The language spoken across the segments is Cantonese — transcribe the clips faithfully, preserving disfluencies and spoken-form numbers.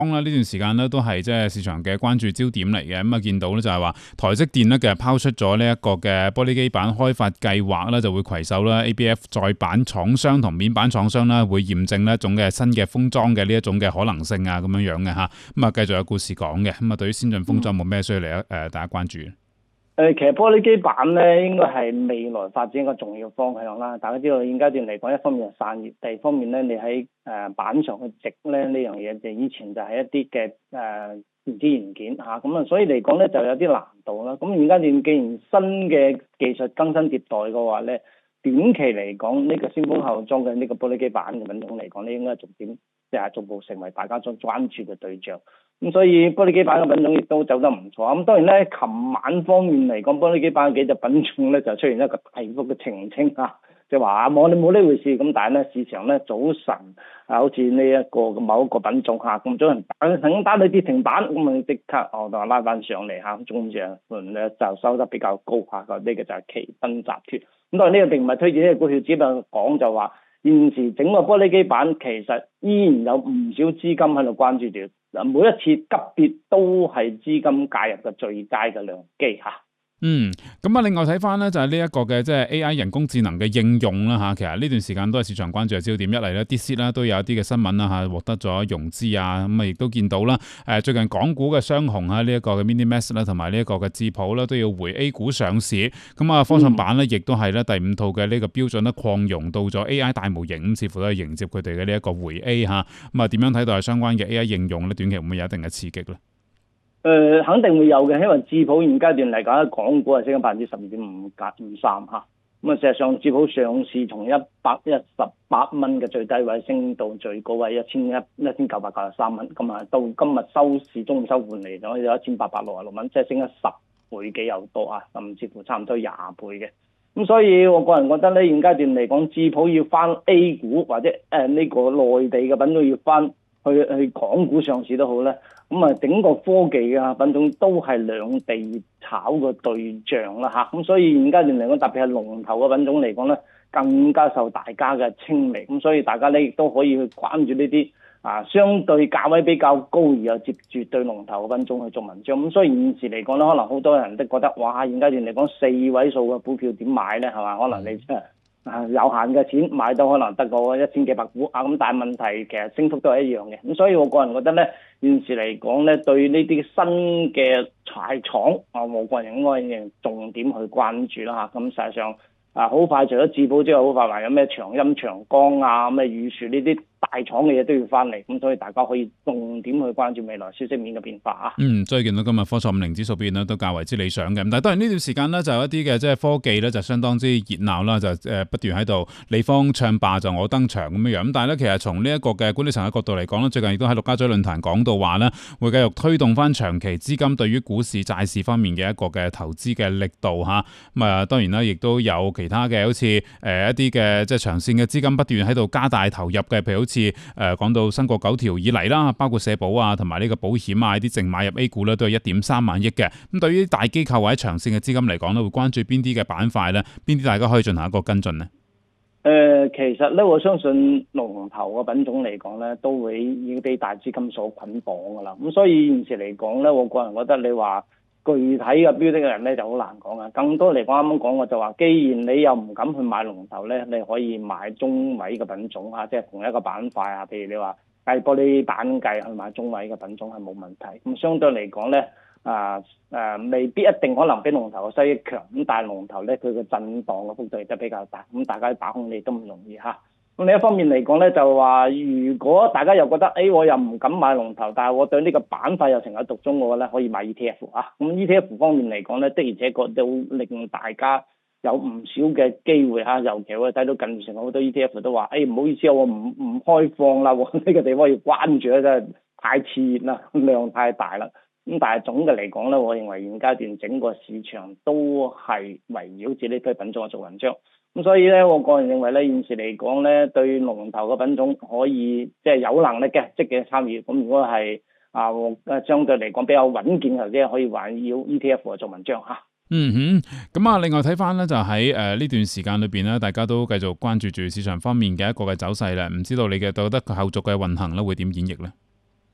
啦，呢段時間咧都係即係市場嘅關注焦點嚟嘅。咁啊見到咧就係話台積電咧嘅拋出咗呢一個嘅玻璃基板開發計劃啦，就會攜手啦 A B F 載板廠商同面板廠商啦，會驗證呢一種嘅新嘅封裝嘅呢一種嘅可能性啊咁樣樣嘅嚇。咁啊繼續有故事講嘅。咁啊對於先進封裝冇咩需要嚟誒大家關注？ 誒，其實玻璃基板咧，應該係未來發展一個重要方向啦。大家知道現階段嚟講，一方面係散熱，第二方面咧，你喺誒板上去植咧呢樣嘢，就以前就係一啲嘅誒電子元件嚇，咁啊，所以嚟講咧就有啲難度啦。咁現階段既然新嘅技術更新迭代嘅話咧，短期嚟講呢個先鋒後裝嘅呢個玻璃基板嘅品種嚟講咧，應該逐漸即係逐步成為大家所關注嘅對象。咁所以玻璃基板嘅品種亦都走得唔錯。咁當然咧，琴晚方面嚟講，玻璃基板嘅幾隻品種咧就出現一個大幅嘅澄清啊，就話啊冇你冇呢回事。咁但係咧市場咧早晨啊，好似呢一個某一個品種嚇，咁早晨打曾經打到跌停板，咁啊即刻哦就拉翻上嚟嚇，中上盤咧就收得比較高嚇。呢、這個就係奇賓集團。咁當然呢個並唔係推薦呢個股票，只不過講就話現時整個玻璃基板其實依然有唔少資金喺度關注住。每一次急跌都係資金介入嘅最佳嘅良機嚇。 嗯，咁啊，另外睇翻咧就係呢一個嘅即係 A I 人工智能嘅應用啦嚇，其實呢段時間都係市場關注嘅焦點。一嚟咧 D C 啦都有一啲嘅新聞啦嚇，獲得咗融資啊，咁啊亦都見到啦。誒最近港股嘅雙雄啊，呢一個嘅 Minimax 啦，同埋呢一個嘅智譜啦，都要回 A 股上市。咁啊，科創板咧亦都係咧第五套嘅呢個標準咧擴容到咗 A I 大模型，咁似乎都係迎接佢哋嘅呢一個回 A 嚇。咁啊，點樣睇到係相關嘅 A I 應用咧？短期會唔會有一定嘅刺激咧？ 誒、呃，肯定會有嘅，因為智譜現階段嚟講，港股係升咗百分之十二點五五三嚇。咁啊，事實上智譜上市從一百一十八蚊嘅最低位升到最高位一千一一千九百九十三蚊，咁啊到今日收市中午收盤嚟講有一千八百六十六蚊，即係升咗十倍幾有多啊，甚至乎差唔多廿倍嘅。咁所以我個人覺得咧，現階段嚟講，智譜要翻 A 股或者誒呢、呃這個內地嘅品種要翻去去港股上市都好咧。咁啊，整個科技嘅品種都係兩地炒嘅對象啦嚇，咁所以現階段嚟講，特別係龍頭嘅品種嚟講咧，更加受大家嘅青睞，咁所以大家咧亦都可以去關注呢啲啊，相對價位比較高而又接住對龍頭嘅品種去做文章。咁所以現時嚟講咧，可能好多人都覺得哇，現階段嚟講四位數嘅股票點買咧係嘛？可能你真係啊，有限嘅錢買到可能得個一千幾百股啊，咁但係問題其實升幅都係一樣嘅，咁所以我個人覺得咧，現時嚟講咧，對呢啲新嘅柴廠啊，我個人應該重點去關注啦嚇。咁實際上啊，好快除咗智譜之外，好快還有咩長鑫、長江啊、咩宇樹呢啲大廠嘅嘢都要翻嚟，咁所以大家可以重點去關注未來消息面嘅變化啊。 嗯，所以見到今日科創五零指數表現咧都較為之理想嘅，但係當然呢段時間咧就有一啲嘅即係科技咧就相當之熱鬧啦，就誒不斷喺度你方唱罷就我登場咁樣樣。咁但係咧其實從呢一個嘅管理層嘅角度嚟講咧，最近亦都喺陸家嘴論壇講到話咧，會繼續推動翻長期資金對於股市債市方面嘅一個嘅投資嘅力度嚇。咁啊當然啦，亦都有其他嘅好似誒一啲嘅即係長線嘅資金不斷喺度加大投入嘅，譬如好似誒講到新國九條以嚟啦，包括社保啊同埋呢個保險啊啲淨買入 A 股咧都係一點三萬億嘅。咁對於大機構或者長線嘅資金嚟講咧，會關注邊啲嘅板塊咧？邊啲大家可以進行一個跟進呢？ 誒、呃，其實咧，我相信龍頭嘅品種嚟講咧，都會已經俾大資金所捆綁噶啦。咁所以現時嚟講咧，我個人覺得你話具體嘅標的嘅人咧就好難講啊。更多嚟講，啱啱講我就話，既然你又唔敢去買龍頭咧，你可以買中位嘅品種啊，即係同一個板塊啊。譬如你話計玻璃板計去買中位嘅品種係冇問題。咁相對嚟講咧。啊誒、啊，未必一定可能比龍頭嘅收益強，咁但係龍頭咧佢嘅震盪嘅幅度亦都比較大，咁大家把控你都唔容易嚇。咁另一方面嚟講咧，就話如果大家又覺得，誒、哎、我又唔敢買龍頭，但係我對呢個板塊又情有獨鍾嘅話咧，可以買 E T F 啊。咁 E T F 方面嚟講咧，的而且確都令大家有唔少嘅機會嚇，尤其我睇到近成好多 E T F 都話，誒、哎、唔好意思，我唔唔開放啦，呢、這個地方要關注咧，真係太熾熱啦，量太大啦。咁但係總嘅嚟講咧，我認為現階段整個市場都係圍繞住呢批品種去做文章。咁所以咧，我個人認為咧，現時嚟講咧，對龍頭嘅品種可以即係有能力嘅積極參與。咁如果係啊，相對嚟講比較穩健嘅啲，可以圍繞 E T F 去做文章嚇。 嗯哼，咁啊，另外睇翻咧，就喺誒呢段時間裏邊咧，大家都繼續關注住市場方面嘅一個嘅走勢啦。唔知道你嘅覺得佢後續嘅運行咧會點演繹咧？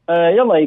誒，因為